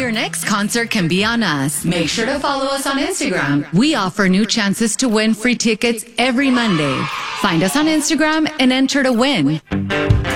Your next concert can be on us. Make sure to follow us on Instagram. We offer new chances to win free tickets every Monday. Find us on Instagram and enter to win.